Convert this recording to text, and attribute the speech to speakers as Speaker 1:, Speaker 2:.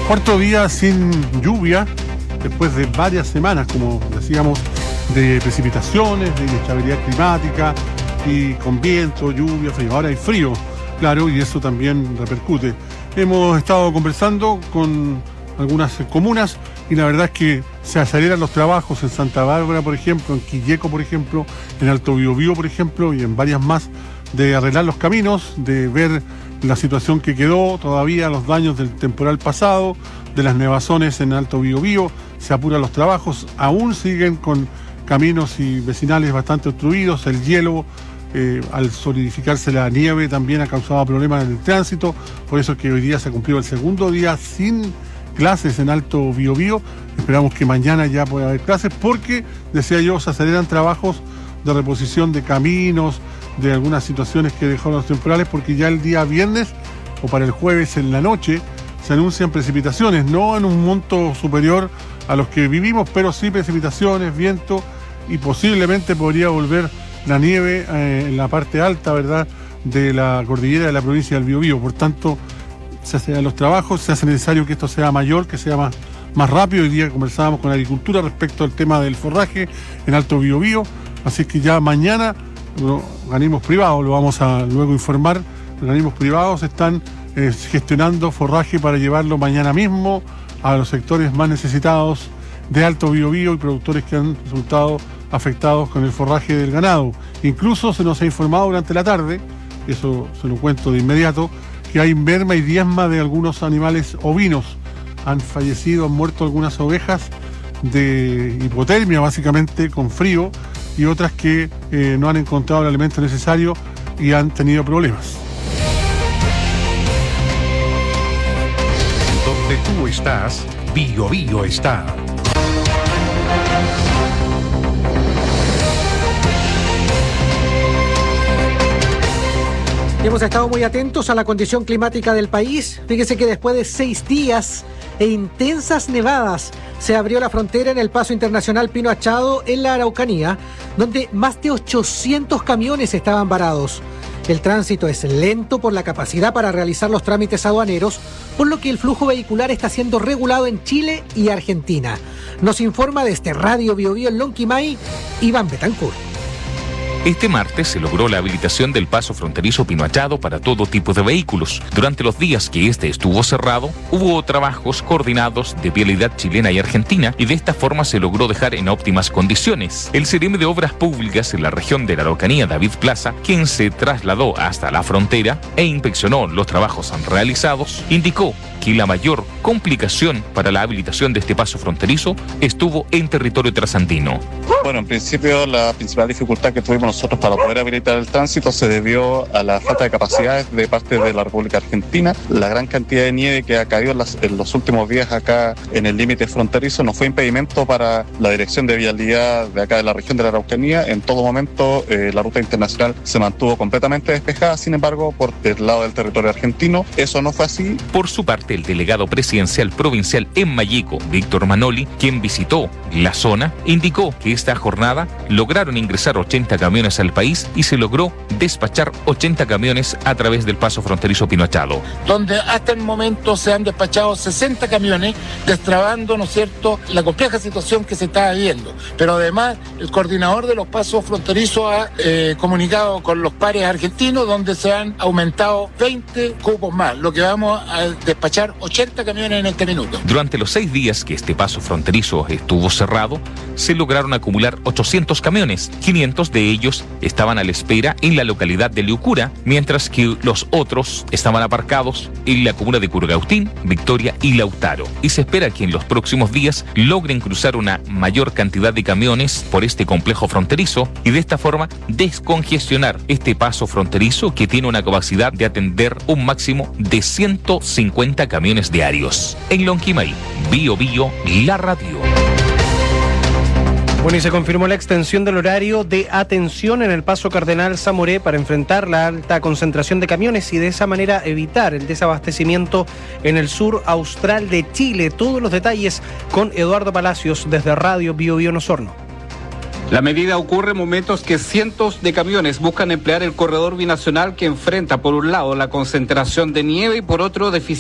Speaker 1: Cuarto día sin lluvia, después de varias semanas, como decíamos, de precipitaciones, de inestabilidad climática y con viento, lluvia, frío. Ahora hay frío, claro, y eso también repercute. Hemos estado conversando con algunas comunas y la verdad es que se aceleran los trabajos en Santa Bárbara, por ejemplo, en Quilleco, por ejemplo, en Alto Biobío, por ejemplo, y en varias más, de arreglar los caminos, de ver la situación que quedó todavía, los daños del temporal pasado, de las nevazones en Alto Biobío. Se apuran los trabajos, aún siguen con caminos y vecinales bastante obstruidos. El hielo, al solidificarse la nieve, también ha causado problemas en el tránsito. Por eso es que hoy día se ha cumplido el segundo día sin clases en Alto Biobío. Esperamos que mañana ya pueda haber clases porque, decía yo, se aceleran trabajos de reposición de caminos, de algunas situaciones que dejaron los temporales, porque ya el día viernes o para el jueves en la noche se anuncian precipitaciones, no en un monto superior a los que vivimos, pero sí precipitaciones, viento, y posiblemente podría volver la nieve en la parte alta, ¿verdad?, de la cordillera de la provincia del Biobío. Por tanto, se hacen los trabajos, se hace necesario que esto sea mayor, que sea más rápido. Hoy día conversábamos con Agricultura respecto al tema del forraje en Alto Biobío, así que ya mañana los organismos privados, lo vamos a luego informar, los organismos privados están gestionando forraje para llevarlo mañana mismo a los sectores más necesitados de Alto Biobío y productores que han resultado afectados con el forraje del ganado. Incluso se nos ha informado durante la tarde, eso se lo cuento de inmediato, que hay merma y diezma de algunos animales ovinos. Han fallecido, han muerto algunas ovejas de hipotermia, básicamente con frío, y otras que no han encontrado el alimento necesario y han tenido problemas.
Speaker 2: Donde tú estás, Biobío está.
Speaker 3: Hemos estado muy atentos a la condición climática del país. Fíjese que después de 6 días e intensas nevadas, se abrió la frontera en el Paso Internacional Pino Achado en la Araucanía, donde más de 800 camiones estaban varados. El tránsito es lento por la capacidad para realizar los trámites aduaneros, por lo que el flujo vehicular está siendo regulado en Chile y Argentina. Nos informa desde Radio Biobío en Lonquimay, Iván Betancourt.
Speaker 4: Este martes se logró la habilitación del paso fronterizo Pino Achado para todo tipo de vehículos. Durante los días que este estuvo cerrado, hubo trabajos coordinados de vialidad chilena y argentina y de esta forma se logró dejar en óptimas condiciones. El Seremi de Obras Públicas en la región de la Araucanía, David Plaza, quien se trasladó hasta la frontera e inspeccionó los trabajos realizados, indicó que la mayor complicación para la habilitación de este paso fronterizo estuvo en territorio trasandino.
Speaker 5: Bueno, en principio la principal dificultad que tuvimos nosotros para poder habilitar el tránsito se debió a la falta de capacidades de parte de la República Argentina. La gran cantidad de nieve que ha caído en los últimos días acá en el límite fronterizo no fue impedimento para la dirección de vialidad de acá de la región de la Araucanía. En todo momento la ruta internacional se mantuvo completamente despejada, sin embargo, por el lado del territorio argentino eso no fue así.
Speaker 4: Por su parte, el delegado presidencial provincial en Malleco, Víctor Manoli, quien visitó la zona, indicó que esta jornada lograron ingresar 80 camiones al país y se logró despachar 80 camiones a través del paso fronterizo Pino Achado.
Speaker 6: Donde hasta el momento se han despachado 60 camiones, destrabando, ¿no es cierto?, la compleja situación que se está viviendo. Pero además, el coordinador de los pasos fronterizos ha comunicado con los pares argentinos, donde se han aumentado 20 cupos más, lo que vamos a despachar 80 camiones en este minuto.
Speaker 4: Durante los 6 días que este paso fronterizo estuvo cerrado, se lograron acumular 800 camiones. 500 de ellos estaban a la espera en la localidad de Liucura, mientras que los otros estaban aparcados en la comuna de Curgautín, Victoria y Lautaro. Y se espera que en los próximos días logren cruzar una mayor cantidad de camiones por este complejo fronterizo y de esta forma descongestionar este paso fronterizo que tiene una capacidad de atender un máximo de 150 camiones diarios. En Lonquimay, Biobío, la radio.
Speaker 7: Bueno, y se confirmó la extensión del horario de atención en el Paso Cardenal Zamoré para enfrentar la alta concentración de camiones y de esa manera evitar el desabastecimiento en el sur austral de Chile. Todos los detalles con Eduardo Palacios desde Radio Biobío en Osorno.
Speaker 8: La medida ocurre en momentos que cientos de camiones buscan emplear el corredor binacional que enfrenta por un lado la concentración de nieve y por otro deficiencia